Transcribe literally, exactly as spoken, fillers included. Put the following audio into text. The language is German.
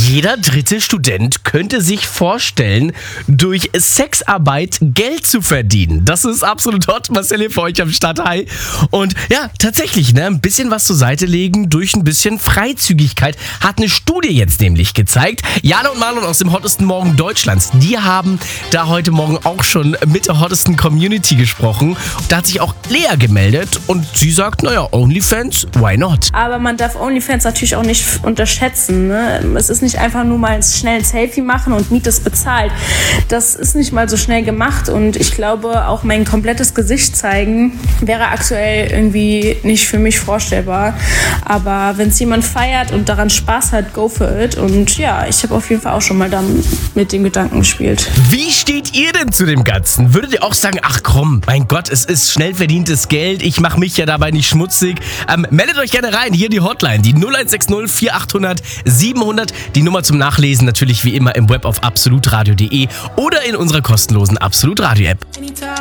Jeder dritte Student könnte sich vorstellen, durch Sexarbeit Geld zu verdienen. Das ist absolut hot, Marcel hier für euch am Start. Hi. Und ja, tatsächlich, ne, ein bisschen was zur Seite legen durch ein bisschen Freizügigkeit hat eine Studie jetzt nämlich gezeigt. Jana und Marlon aus dem hottesten Morgen Deutschlands, die haben da heute Morgen auch schon mit der hottesten Community gesprochen. Da hat sich auch Lea gemeldet und sie sagt, naja, OnlyFans, why not? Aber man darf OnlyFans natürlich auch nicht unterschätzen. Ne? Es ist nicht einfach nur mal schnell ein Selfie machen und Miete ist bezahlt. Das ist nicht mal so schnell gemacht und ich glaube, auch mein komplettes Gesicht zeigen wäre aktuell irgendwie nicht für mich vorstellbar. Aber wenn es jemand feiert und daran Spaß hat, go for it. Und ja, ich habe auf jeden Fall auch schon mal dann mit dem Gedanken gespielt. Wie steht ihr denn zu dem Ganzen? Würdet ihr auch sagen, ach komm, mein Gott, es ist schnell verdientes Geld, ich mache mich ja dabei nicht schmutzig. Ähm, meldet euch gerne rein, hier die Hotline, die null eins sechs null vier achthundert siebenhundert. Die Nummer zum Nachlesen natürlich wie immer im Web auf absolutradio punkt de oder in unserer kostenlosen Absolut Radio App.